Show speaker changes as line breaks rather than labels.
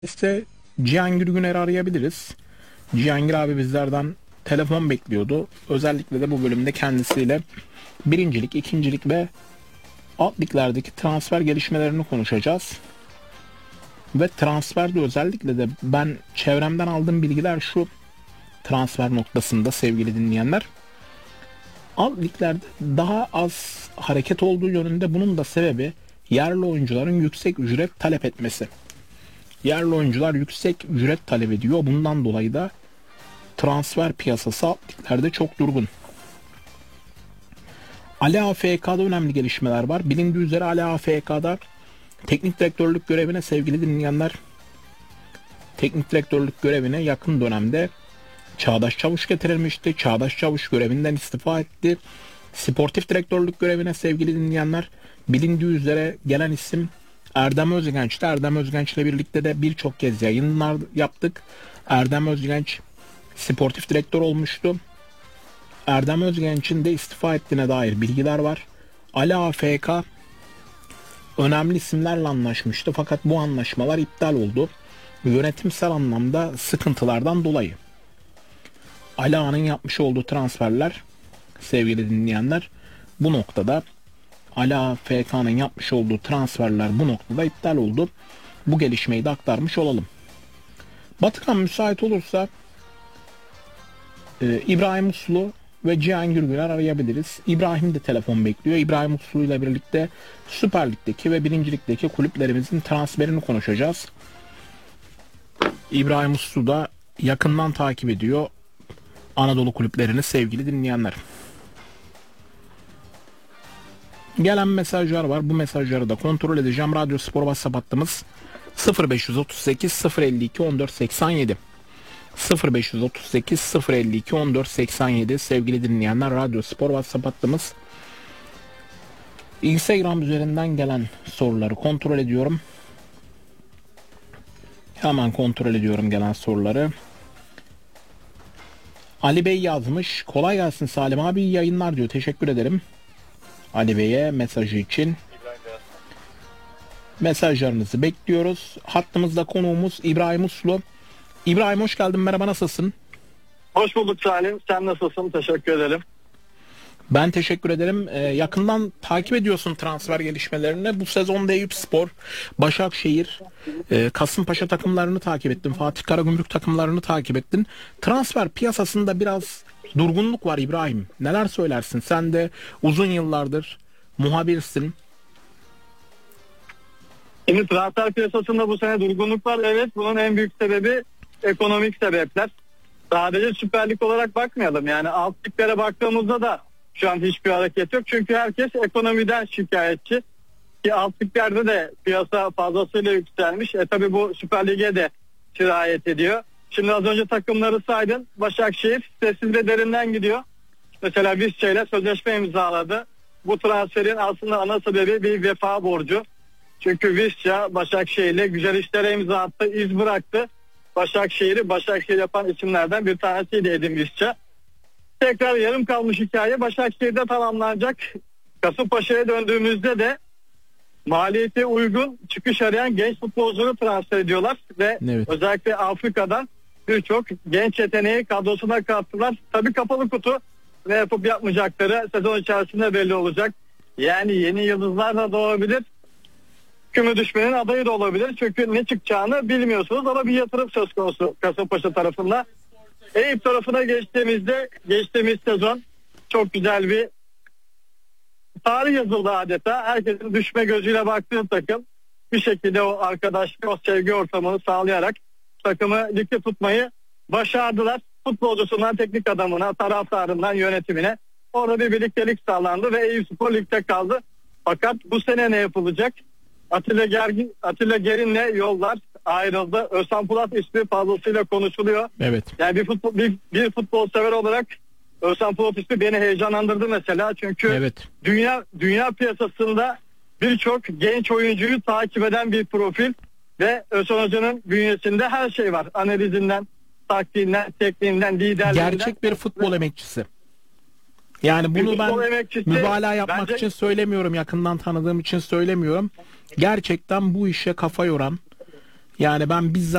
İşte Cihangir Güner'i arayabiliriz. Cihangir abi bizlerden telefon bekliyordu. Özellikle de bu bölümde kendisiyle birincilik, ikincilik ve alt liglerdeki transfer gelişmelerini konuşacağız. Ve transferde özellikle de ben çevremden aldığım bilgiler şu transfer noktasında sevgili dinleyenler. Alt liglerde daha az hareket olduğu yönünde, bunun da sebebi yerli oyuncuların yüksek ücret talep etmesi. Yerli oyuncular yüksek ücret talep ediyor. Bundan dolayı da transfer piyasası alt liglerde çok durgun. Ali AFK'da önemli gelişmeler var. Bilindiği üzere Ali AFK'da teknik direktörlük görevine, sevgili dinleyenler, teknik direktörlük görevine yakın dönemde Çağdaş Çavuş getirilmişti. Çağdaş Çavuş görevinden istifa etti. Sportif direktörlük görevine, sevgili dinleyenler, bilindiği üzere gelen isim Erdem Özgenç'ti. Erdem Özgenç'le birlikte de birçok kez yayınlar yaptık. Erdem Özgenç sportif direktör olmuştu. Erdem Özgenç'in de istifa ettiğine dair bilgiler var. Ali AFK önemli isimlerle anlaşmıştı, fakat bu anlaşmalar iptal oldu. Yönetimsel anlamda sıkıntılardan dolayı. Ali Ağa'nın yapmış olduğu transferler, sevgili dinleyenler, bu noktada Ali AFK'nın yapmış olduğu transferler bu noktada iptal oldu. Bu gelişmeyi de aktarmış olalım. Batıkan müsait olursa İbrahim Uslu ve Cihangir Güner arayabiliriz. İbrahim de telefon bekliyor. İbrahim Uslu ile birlikte Süper Lig'deki ve 1. Lig'deki kulüplerimizin transferini konuşacağız. İbrahim Uslu da yakından takip ediyor Anadolu kulüplerini, sevgili dinleyenler. Gelen mesajlar var. Bu mesajları da kontrol edeceğim. Radyo Spor WhatsApp hattımız 0538 052 1487. 0538 052 1487 sevgili dinleyenler, Radyo Spor WhatsApp hattımız. Instagram üzerinden gelen soruları kontrol ediyorum. Hemen kontrol ediyorum gelen soruları. Ali Bey yazmış. Kolay gelsin Salim abi, iyi yayınlar diyor. Teşekkür ederim Ali Bey'e mesajı için. Mesajlarınızı bekliyoruz. Hattımızda konuğumuz İbrahim Uslu. İbrahim hoş geldin, merhaba, nasılsın?
Hoş bulduk Salim. Sen nasılsın? Teşekkür ederim.
Ben teşekkür ederim. Yakından takip ediyorsun transfer gelişmelerini. Bu sezonda Eyüpspor, Başakşehir, Kasımpaşa takımlarını takip ettin. Fatih Karagümrük takımlarını takip ettin. Transfer piyasasında biraz durgunluk var İbrahim. Neler söylersin? Sen de uzun yıllardır muhabirsin.
Şimdi transfer piyasasında bu sene durgunluk var. Evet, bunun en büyük sebebi ekonomik sebepler. Sadece Süper Lig olarak bakmayalım. Yani alt liglere baktığımızda da şu an hiçbir hareket yok. Çünkü herkes ekonomiden şikayetçi. Ki alt liglerde de piyasa fazlasıyla yükselmiş. Tabi bu Süper Lig'e de sirayet ediyor. Şimdi az önce takımları saydın. Başakşehir sessiz ve derinden gidiyor. Mesela Visca ile sözleşme imzaladı. Bu transferin aslında ana sebebi bir vefa borcu. Çünkü Visca Başakşehir'le güzel işlere imza attı, iz bıraktı. Başakşehir yapan isimlerden bir tanesiydi Edin Visca. Tekrar yarım kalmış hikaye Başakşehir'de tamamlanacak. Kasımpaşa'ya döndüğümüzde de maliyeti uygun çıkış arayan genç futbolcuları transfer ediyorlar ve evet, özellikle Afrika'dan birçok genç yeteneği kadrosuna kattılar. Tabii kapalı kutu, ne yapıp yapmayacakları sezon içerisinde belli olacak. Yani yeni yıldızlar da doğabilir. Küme düşmenin adayı da olabilir. Çünkü ne çıkacağını bilmiyorsunuz ama bir yatırım söz konusu Kasımpaşa tarafında. Eyüp tarafına geçtiğimiz sezon çok güzel bir tarih yazıldı adeta. Herkesin düşme gözüyle baktığı takım bir şekilde o arkadaşlık, o sevgi ortamını sağlayarak takımı ligde tutmayı başardılar. Futbolcusundan teknik adamına, taraftarından yönetimine orada bir birliktelik sağlandı ve Eyüpspor ligde kaldı. Fakat bu sene ne yapılacak? Atilla Gerin'le yollar ayrıldı. Özhan Polat ismi fazlasıyla konuşuluyor.
Evet.
Yani bir futbol sever olarak Özhan Polat ismi beni heyecanlandırdı mesela. Çünkü evet, dünya piyasasında birçok genç oyuncuyu takip eden bir profil ve Özhan Hoca'nın bünyesinde her şey var. Analizinden, taktiğinden, tekniğinden, liderliğinden.
Gerçek bir futbol emekçisi. Yani bunu ben mübalağa yapmak için söylemiyorum, yakından tanıdığım için söylemiyorum. Gerçekten bu işe kafa yoran, Yani ben bizzat